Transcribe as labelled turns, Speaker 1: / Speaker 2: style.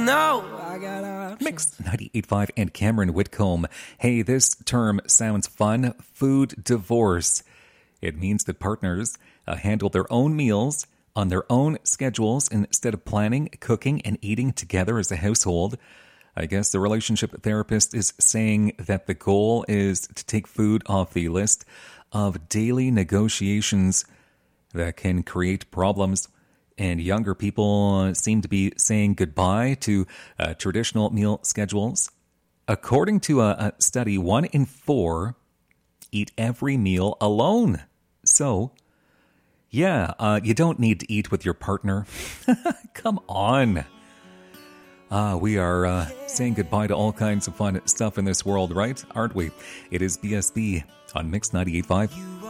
Speaker 1: know I got options.
Speaker 2: Mix 98.5 and Cameron Whitcomb. Hey, this term sounds fun. Food divorce. It means that partners handle their own meals on their own schedules instead of planning, cooking, and eating together as a household. I guess the relationship therapist is saying that the goal is to take food off the list of daily negotiations that can create problems. And younger people seem to be saying goodbye to traditional meal schedules. According to a study, 1 in 4 eat every meal alone. So, yeah, you don't need to eat with your partner. Come on. We are saying goodbye to all kinds of fun stuff in this world, right? Aren't we? It is BSB on Mix 98.5.